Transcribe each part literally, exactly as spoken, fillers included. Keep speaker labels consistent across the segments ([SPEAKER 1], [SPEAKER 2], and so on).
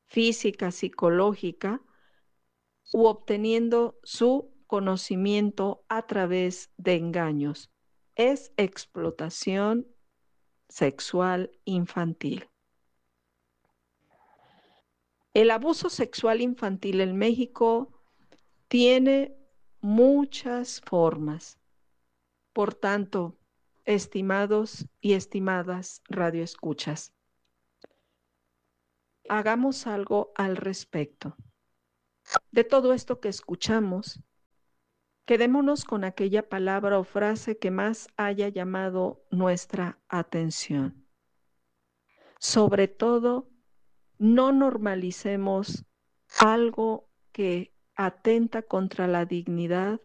[SPEAKER 1] física, psicológica, u obteniendo su conocimiento a través de engaños. Es explotación sexual infantil. El abuso sexual infantil en México tiene muchas formas. Por tanto, estimados y estimadas radioescuchas, hagamos algo al respecto. De todo esto que escuchamos, quedémonos con aquella palabra o frase que más haya llamado nuestra atención. Sobre todo, no normalicemos algo que atenta contra la dignidad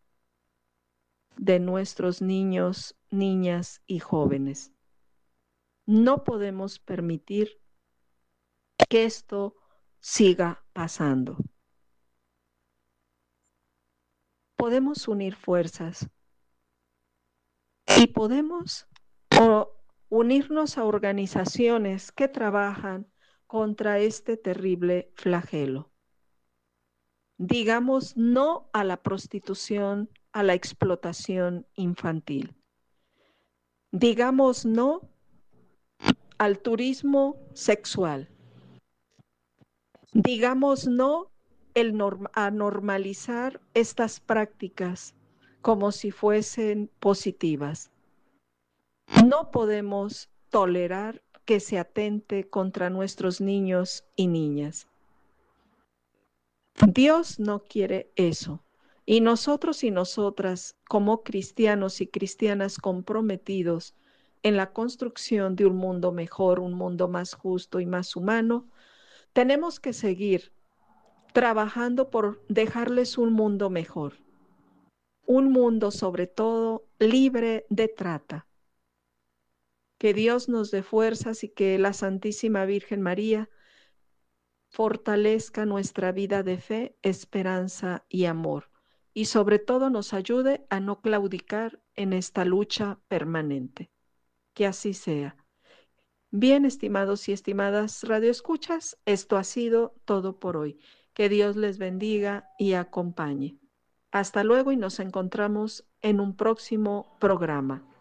[SPEAKER 1] de nuestros niños, niñas y jóvenes. No podemos permitir que esto siga pasando. Podemos unir fuerzas y podemos o, unirnos a organizaciones que trabajan contra este terrible flagelo. Digamos no a la prostitución, a la explotación infantil. Digamos no al turismo sexual. Digamos no el norm- a normalizar estas prácticas como si fuesen positivas. No podemos tolerar que se atente contra nuestros niños y niñas. Dios no quiere eso. Y nosotros y nosotras, como cristianos y cristianas comprometidos en la construcción de un mundo mejor, un mundo más justo y más humano, tenemos que seguir trabajando por dejarles un mundo mejor. Un mundo, sobre todo, libre de trata. Que Dios nos dé fuerzas y que la Santísima Virgen María fortalezca nuestra vida de fe, esperanza y amor, y sobre todo nos ayude a no claudicar en esta lucha permanente. Que así sea. Bien, estimados y estimadas radioescuchas, esto ha sido todo por hoy. Que Dios les bendiga y acompañe. Hasta luego y nos encontramos en un próximo programa.